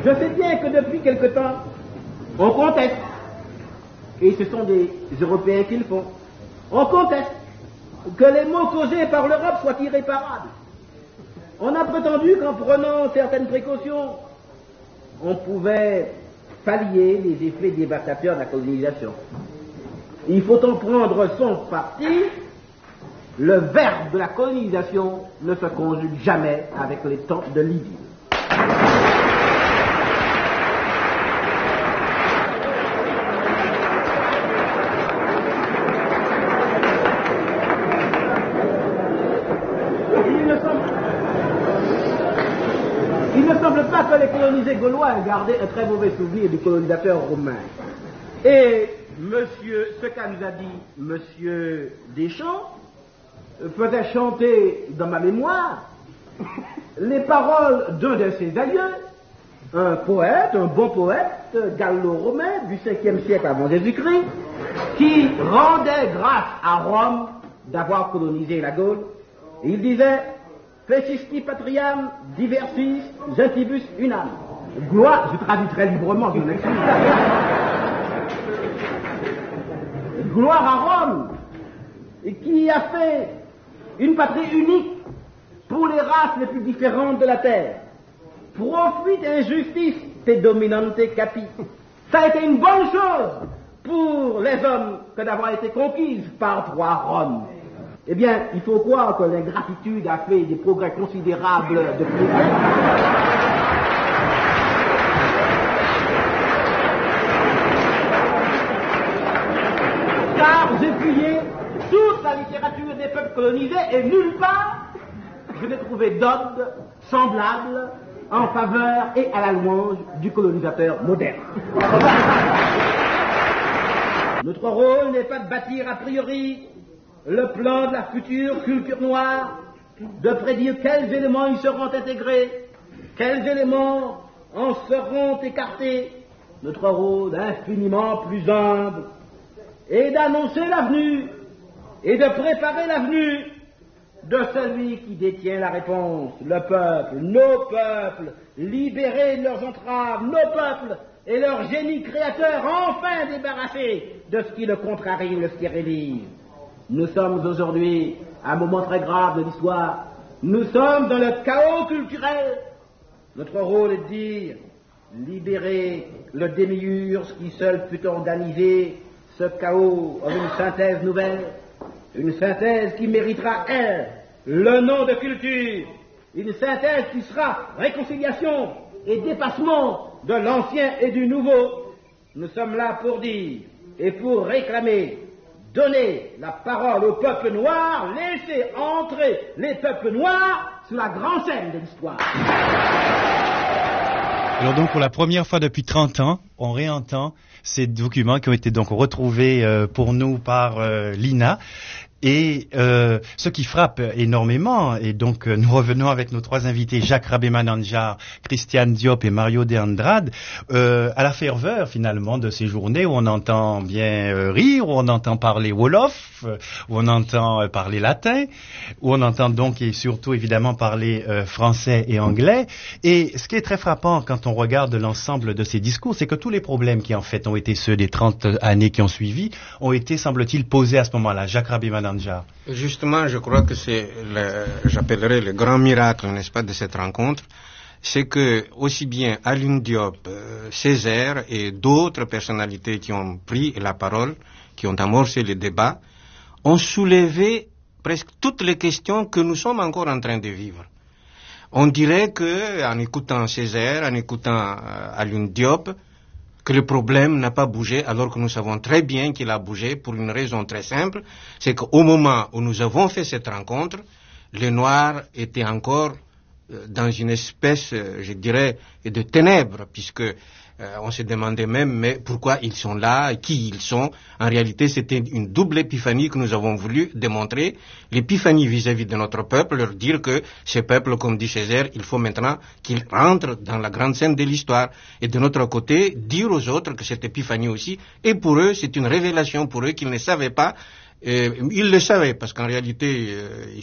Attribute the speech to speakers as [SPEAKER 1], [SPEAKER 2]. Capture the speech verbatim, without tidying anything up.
[SPEAKER 1] Je sais bien que depuis quelque temps, on conteste, et ce sont des Européens qui le font, on conteste que les maux causés par l'Europe soient irréparables. On a prétendu qu'en prenant certaines précautions, on pouvait pallier les effets dévastateurs de la colonisation. Il faut en prendre son parti. Le verbe de la colonisation ne se conjugue jamais avec les temps de l'idylle. Il ne semble, il ne semble pas que les colonisés gaulois aient gardé un très mauvais souvenir du colonisateur romain. Et monsieur, ce qu'a nous a dit monsieur Deschamps faisait chanter dans ma mémoire les paroles d'un de ses aïeux, un poète, un bon poète gallo-romain du cinquième siècle avant Jésus-Christ, qui rendait grâce à Rome d'avoir colonisé la Gaule. Et il disait « Fecisti patriam diversis gentibus unam ». Gloire, je traduis très librement, je m'excuse. Gloire à Rome, et qui a fait une patrie unique pour les races les plus différentes de la terre. Profit injustice te dominante capi. Ça a été une bonne chose pour les hommes que d'avoir été conquises par trois Roms. Eh bien, il faut croire que l'ingratitude a fait des progrès considérables depuis. Car j'ai fouillé toute la littérature des peuples colonisés et nulle part je n'ai trouvé d'ode semblable en faveur et à la louange du colonisateur moderne. Notre rôle n'est pas de bâtir a priori le plan de la future culture noire, de prédire quels éléments y seront intégrés, quels éléments en seront écartés. Notre rôle, infiniment plus humble, est d'annoncer l'avenue et de préparer l'avenue de celui qui détient la réponse, le peuple, nos peuples, libérés de leurs entraves, nos peuples et leur génie créateur, enfin débarrassés de ce qui le contrarie ou le stérilise. Nous sommes aujourd'hui à un moment très grave de l'histoire. Nous sommes dans le chaos culturel. Notre rôle est de dire, libérer le démiurge qui seul put organiser ce chaos en une synthèse nouvelle, une synthèse qui méritera, elle, le nom de culture, une synthèse qui sera réconciliation et dépassement de l'ancien et du nouveau. Nous sommes là pour dire et pour réclamer, donner la parole au peuple noir, laisser entrer les peuples noirs sur la grande scène de l'histoire.
[SPEAKER 2] Alors donc pour la première fois depuis trente ans, on réentend ces documents qui ont été donc retrouvés euh, pour nous par euh, l'I N A. Et euh, ce qui frappe énormément, et donc euh, nous revenons avec nos trois invités, Jacques Rabé-Manandjar, Christiane Diop et Mario de Andrade, euh, à la ferveur finalement de ces journées où on entend bien euh, rire, où on entend parler wolof, euh, où on entend euh, parler latin, où on entend donc et surtout évidemment parler euh, français et anglais. Et ce qui est très frappant quand on regarde l'ensemble de ces discours, c'est que tous les problèmes qui en fait ont été ceux des trente années qui ont suivi, ont été, semble-t-il, posés à ce moment-là. Jacques Rabé-Manandjar.
[SPEAKER 3] Justement, je crois que c'est, le, j'appellerais le grand miracle, n'est-ce pas, de cette rencontre, c'est que aussi bien Alioune Diop, euh, Césaire et d'autres personnalités qui ont pris la parole, qui ont amorcé le débat, ont soulevé presque toutes les questions que nous sommes encore en train de vivre. On dirait que, en écoutant Césaire, en écoutant euh, Alioune Diop, que le problème n'a pas bougé, alors que nous savons très bien qu'il a bougé pour une raison très simple, c'est qu'au moment où nous avons fait cette rencontre, les Noirs étaient encore euh, dans une espèce, euh, je dirais, de ténèbres, puisque euh, on se demandait même mais pourquoi ils sont là, qui ils sont. En réalité, c'était une double épiphanie que nous avons voulu démontrer. L'épiphanie vis-à-vis de notre peuple, leur dire que ce peuple, comme dit Césaire, il faut maintenant qu'il rentre dans la grande scène de l'histoire. Et de notre côté, dire aux autres que cette épiphanie aussi, et pour eux, c'est une révélation pour eux qu'ils ne savaient pas. Euh, ils le savaient, parce qu'en réalité, euh,